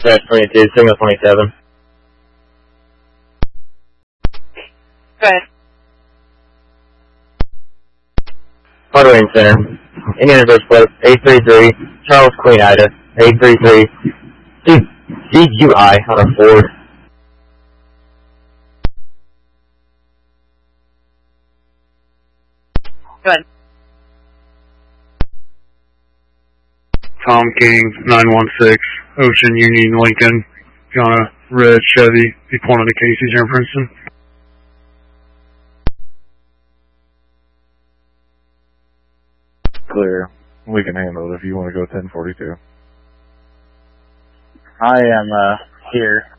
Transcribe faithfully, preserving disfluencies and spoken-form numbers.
Dash twenty-two, signal twenty-seven. Go ahead. Hardware Center. Indian Reverse Plate, eight three three, Charles Queen Ida, eight three three, C Q I on a Ford. Go ahead. Tom King, nine one six, Ocean Union Lincoln, on a red Chevy, be pointing to Casey's here in Princeton. Clear. We can handle it if you want to go ten forty-two. I am uh, here.